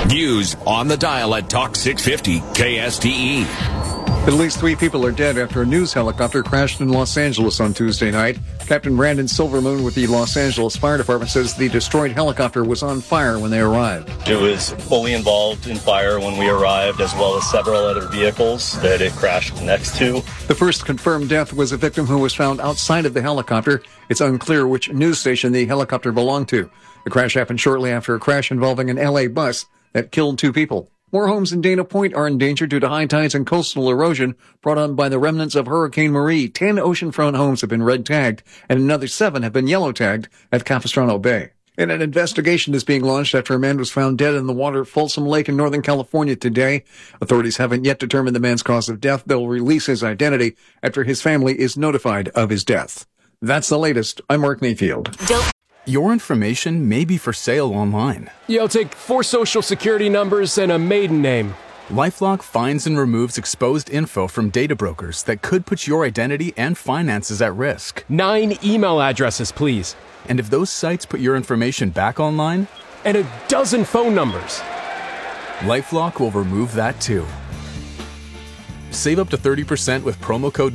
News on the dial at Talk 650 KSTE. At least 3 people are dead after a news helicopter crashed in Los Angeles on Tuesday night. Captain Brandon Silvermoon with the Los Angeles Fire Department says the destroyed helicopter was on fire when they arrived. It was fully involved in fire when we arrived, as well as several other vehicles that it crashed next to. The first confirmed death was a victim who was found outside of the helicopter. It's unclear which news station the helicopter belonged to. The crash happened shortly after a crash involving an LA bus that killed 2 people. More homes in Dana Point are in danger due to high tides and coastal erosion brought on by the remnants of Hurricane Marie. 10 oceanfront homes have been red-tagged, and another 7 have been yellow-tagged at Capistrano Bay. And an investigation is being launched after a man was found dead in the water at Folsom Lake in Northern California today. Authorities haven't yet determined the man's cause of death. They'll release his identity after his family is notified of his death. That's the latest. I'm Mark Mayfield. Your information may be for sale online. Yeah, I'll take 4 social security numbers and a maiden name. LifeLock finds and removes exposed info from data brokers that could put your identity and finances at risk. 9 email addresses, please. And if those sites put your information back online? And a dozen phone numbers. LifeLock will remove that too. Save up to 30% with promo code